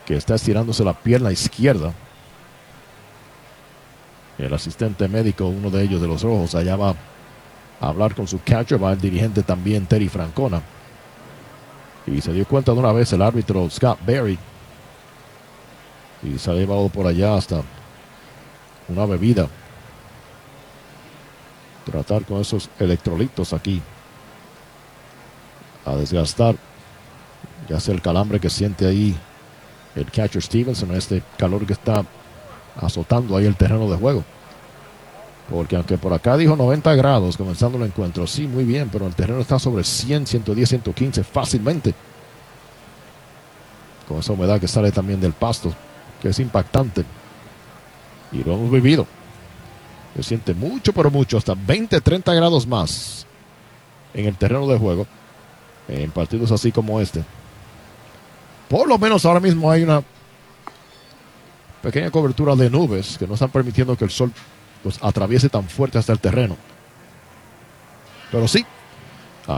que está estirándose la pierna izquierda. El asistente médico, uno de ellos de los Rojos, allá va a hablar con su catcher. Va el dirigente también, Terry Francona. Y se dio cuenta de una vez el árbitro Scott Berry. Y se ha llevado por allá hasta una bebida. Tratar con esos electrolitos aquí a desgastar ya sea el calambre que siente ahí el catcher Stevenson, este calor que está azotando ahí el terreno de juego. Porque aunque por acá dijo 90 grados comenzando el encuentro, sí, muy bien, pero el terreno está sobre 100, 110, 115 fácilmente. Con esa humedad que sale también del pasto, que es impactante. Y lo hemos vivido. Se siente mucho, pero mucho, hasta 20, 30 grados más en el terreno de juego, en partidos así como este. Por lo menos ahora mismo hay una pequeña cobertura de nubes que no están permitiendo que el sol pues atraviese tan fuerte hasta el terreno. Pero sí,